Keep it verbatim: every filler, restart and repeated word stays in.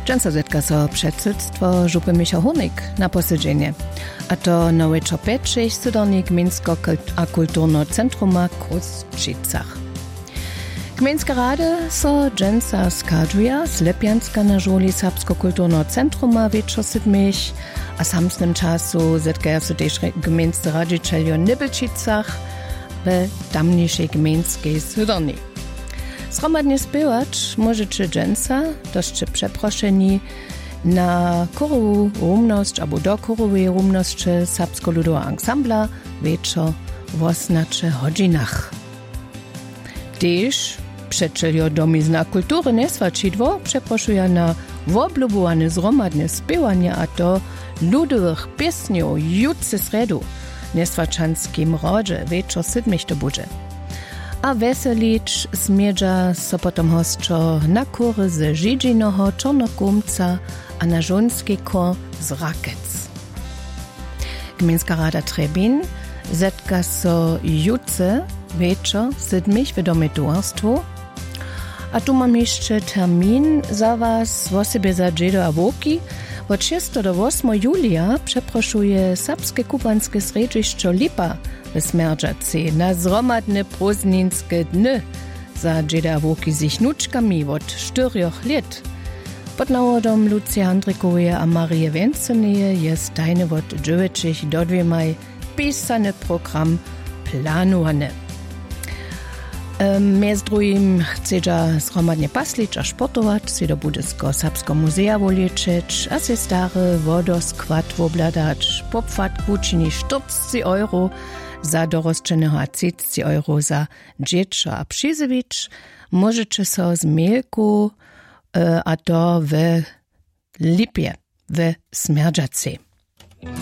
Dżęca zetka so předsydstwo župy Michał Honik na posiedzenie, a to na wieczor Petrzej sydornik Gminsko a kulturno centruma Kruszczycach. Gminska rady so dżęca skadżuja z Lepianska na żoli Serbsko kulturno centruma wieczor sydmich, a samsnym czasu zetkaja so też gminscy radzicieljo Nibelčicach w tamniejszej gminskiej sydorni. Zhromadnie spěwać możecie dżęca, doście przeproszeni na chorową rumność albo do chorowej rumności Serbsko-ludowego ansambla wieczor w osnaczy hodzinach. Też przeczeljo domizna kultury neswačidło przeproszuje na woblubowane zhromadne spěwanie a to ludowych piesniów jutce sredu neswačanskim rodzie wieczor sydmich to budże. A weselić zmiedza so potom hostčo na kury z Židžinoho Čornokumca a na žonski kor z Rakec. Gminska rada Trebin zetka so jutce wieczor sydmich w domidorstwu, a tu mam jeszcze termin za was w osobie za dżedo a woki. Od szóstego do ósmego julia przeproszuje serbskie kubanskie središćo Lipa w Smerdžaci na zromadne prózdninske dny za dżeda woki z ich nuczkami od czterech lat. Pod nawodom Lucja Andrikowie a Marie Wenceneje jest tajny od dziewięciu do dwóch pisany program planowany. Mez drugim chcedza zhromadnie paslić a sportować, si do Budysko Serbsko muzea wolieczyć, a si stary wodoskład wobladać, popfat wučini czterdzieści euro za dorosčeného a třicet euro za dziecko a przyzewić, możecie so z Mielku, a to w Lipie, w Smerdžaci.